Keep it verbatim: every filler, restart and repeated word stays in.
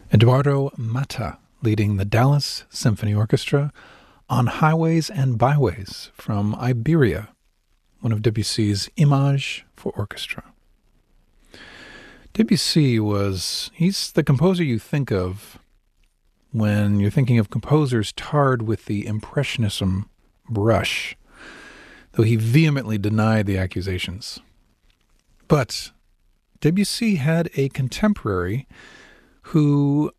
Eduardo Mata leading the Dallas Symphony Orchestra on Highways and Byways from Iberia, one of Debussy's Images for orchestra. Debussy was, he's the composer you think of when you're thinking of composers tarred with the Impressionism brush, though he vehemently denied the accusations. But Debussy had a contemporary who